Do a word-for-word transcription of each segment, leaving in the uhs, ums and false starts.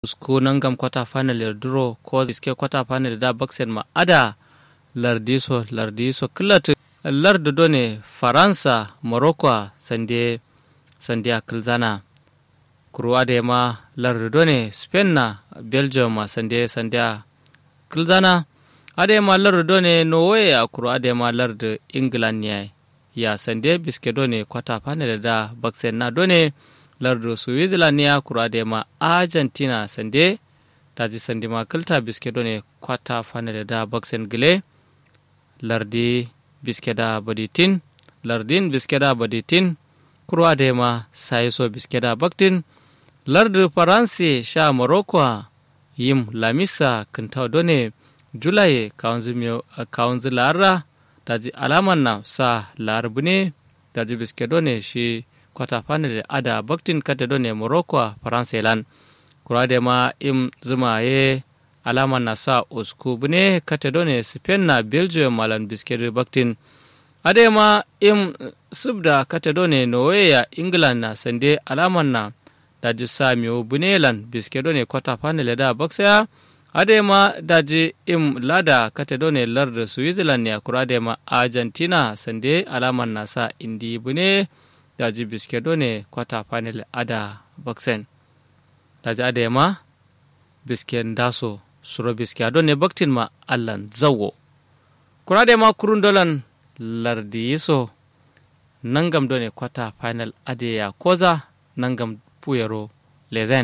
Usko nangam kwata final er duro ko iske kwata final da baksen ma ada lardiso lardiso killat lardo done faransa morocco sande sande akilzana kurwa da ma lardo done spain na belgium ma sande sande akilzana ade ma lardo done norway a kurwa da ma lardo england ne ya sande biske done kwata final da baksen na done lardo switzerland ne kura da ma argentina sande taji sande ma kilta biske done kwata final da baksen gile lardi biske da baditin lardin biske da baditin kura da ma saiso biske da baktin lardi faransi sha morocco yim lamisa kintaw done julai kaunzimio kaunzilara taji alaman na sa larbune taji biske done shi kwata final ada baktin kata done morocco faranselan kurade ma im zuma ye alama na sa usku bune kata done spain na belgium malan biskere baktin ade ma im subda kata done norway ya england na sande alaman na daji samiyo bunelan biskere done kwata final da baksaya ade ma daji im lada kata done lard switzerland ya kurade ma argentina sande alaman na sa indi bune daji biske done kwata final ada baksen daji ada ma biske ndaso suro biske adone baktin ma allan zawo kurade ma kurun dolan lardi yiso nangam done kwata final ade ya koza nangam puyero lezen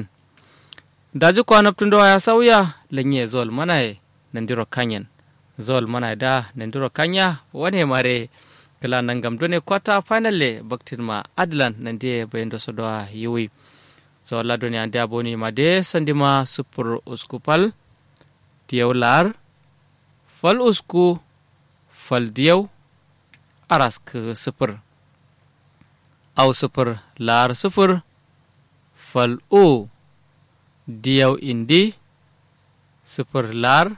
daji kwana tundo ya sauya lenye zol manaye nandiro kanyen zol manaye da nandiro kanya wane mare kala nangam done kwata final le baktin ma adlan nande bayendo sodoa yiwi so la doni ande aboni ma de sandima super uskupal diaw lar fal usku fal diaw arask super aw super lar super fal o diaw indi super lar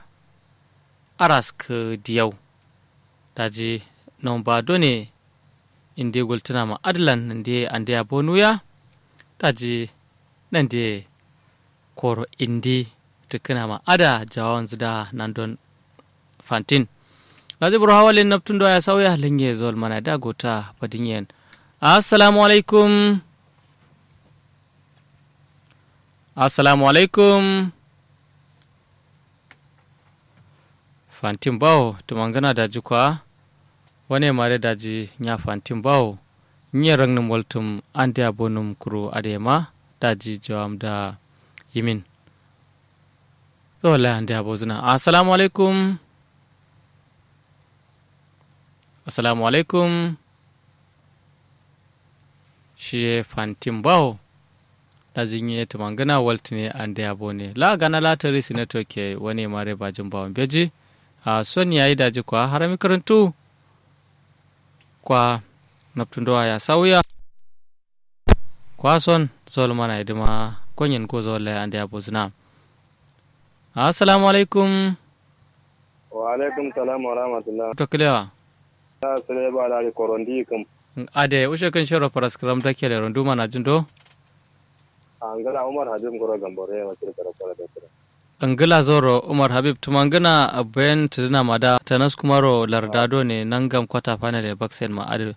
arask diaw daji non ba done inde goltana ma adlan nande ande abonuya taji nande koro indi tukana ma ada jawan zida nandon fantin laji buru hawalin naptundo ya sauya linge zol mana da gota badinyen assalamu alaikum assalamu alaikum fantin bawo tumangana da jukwa wane mare daji nya fantin bawo nye rangnum waltum ande abonum kuro adema daji jawam da yimin wala ande abozuna assalamu alaikum assalamu alaikum shi fantin bawo daji nye tumangana waltine ande abone la gana la tarisi network wane mare bajin bawon beji a son yayi daji kwa harami karantu kwa naptundoa ya sauya kwa son zol mana idima konyen ko zol ande abuzna assalamu alaikum wa alaikum salam wa rahmatullah to klewa ta sele ba da korondi kam ade ushe kan shoro paraskram ta kele rondu mana jindo angala umar habib goro gambore ma kire kara kara da angala zoro umar habib tumangana aben tudina mada tanas kumaro lardado ne nangam kwata panel baksen ma adu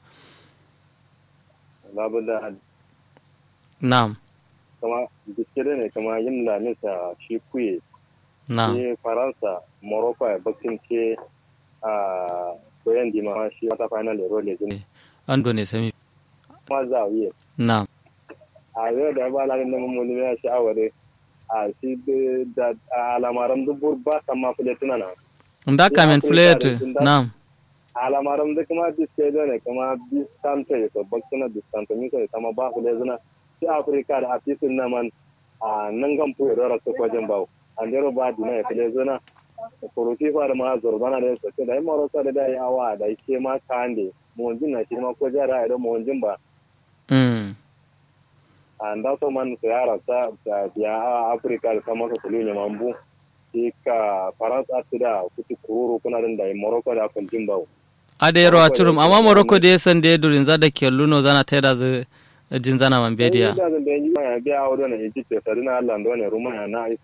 labunda nam kama biskire ne kama yin la nisa shi kuye na ne faransa morocco ya baksin ke a bayan di ma shi kwata final role ne ando ne sami ma za wiye na a yau da ba la ne mun ne ya shaware a shi da alamaran dubur ba kama filetina na nda kamen plate nam alamaran da kuma biske ne kuma distante to bakkina distante mi ko kama ba filetina shi afrika da afisin na man a nan gan pu ro ko kwajen bawo andero ba dina filetina korofi fara ma zorbana da su da maro sa da dai awa da ke ma kande mu jin na shi ma ko jara da mu jin ba mm anda so man sayara ta ya afrika kama ko tulunya mambu ika faransa tida kuti kururu kuna da morocco da kun jimbawo ade ro aturum amma morocco de san de durin zada ke luno zana taida zu jin zana man bediya da zan da yi ya biya wa dona inji ce sarina Allah dona ruma ya na